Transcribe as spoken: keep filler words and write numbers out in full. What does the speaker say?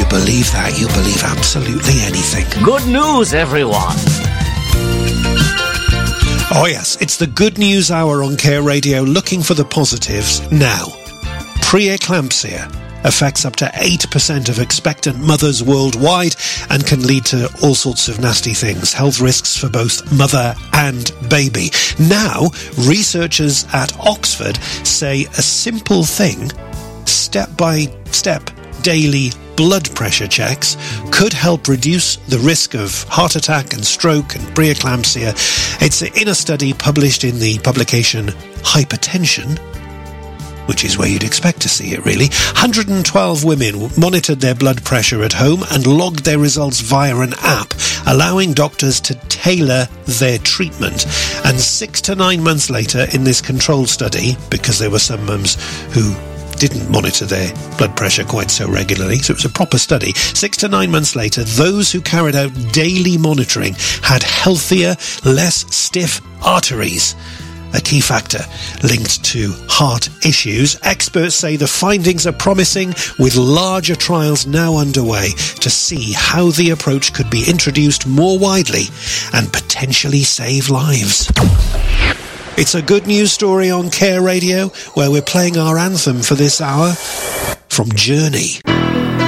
believe that, you believe absolutely anything. Good news, everyone. Oh yes, it's the Good News Hour on Care Radio, looking for the positives now. Preeclampsia affects up to eight percent of expectant mothers worldwide and can lead to all sorts of nasty things, health risks for both mother and baby. Now, researchers at Oxford say a simple thing, step-by-step daily blood pressure checks, could help reduce the risk of heart attack and stroke and preeclampsia. It's in a study published in the publication Hypertension, which is where you'd expect to see it, really. one hundred twelve women monitored their blood pressure at home and logged their results via an app, allowing doctors to tailor their treatment. And six to nine months later, in this controlled study, because there were some mums who didn't monitor their blood pressure quite so regularly, so it was a proper study. Six to nine months later, those who carried out daily monitoring had healthier, less stiff arteries, a key factor linked to heart issues. Experts say the findings are promising, with larger trials now underway to see how the approach could be introduced more widely and potentially save lives. It's a good news story on Care Radio, where we're playing our anthem for this hour from Journey.